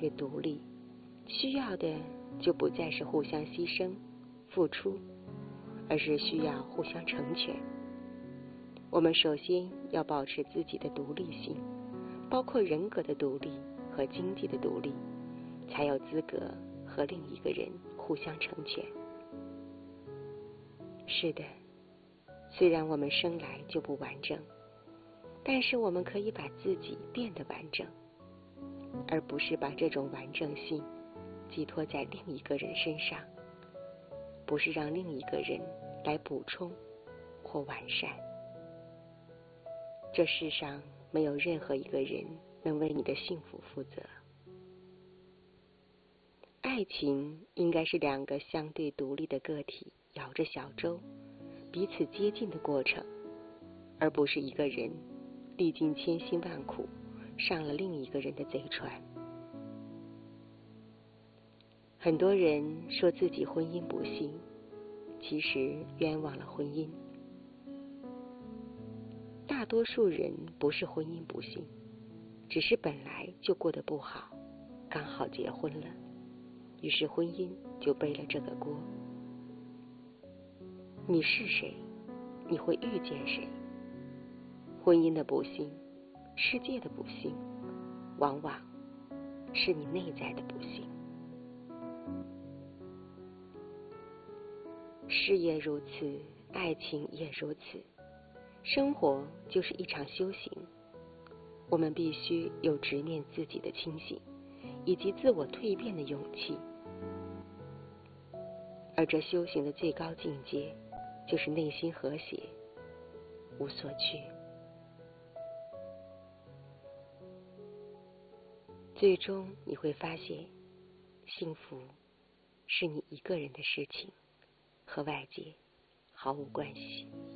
越独立，需要的就不再是互相牺牲、付出，而是需要互相成全。我们首先要保持自己的独立性，包括人格的独立和经济的独立，才有资格和另一个人互相成全。是的，虽然我们生来就不完整，但是我们可以把自己变得完整，而不是把这种完整性寄托在另一个人身上，不是让另一个人来补充或完善。这世上没有任何一个人能为你的幸福负责。爱情应该是两个相对独立的个体摇着小舟，彼此接近的过程，而不是一个人历尽千辛万苦上了另一个人的贼船。很多人说自己婚姻不幸，其实冤枉了婚姻。大多数人不是婚姻不幸，只是本来就过得不好，刚好结婚了，于是婚姻就背了这个锅。你是谁，你会遇见谁。婚姻的不幸，世界的不幸，往往是你内在的不幸。事业如此，爱情也如此。生活就是一场修行，我们必须有直面自己的清醒，以及自我蜕变的勇气。而这修行的最高境界，就是内心和谐，无所惧。最终你会发现，幸福是你一个人的事情，和外界毫无关系。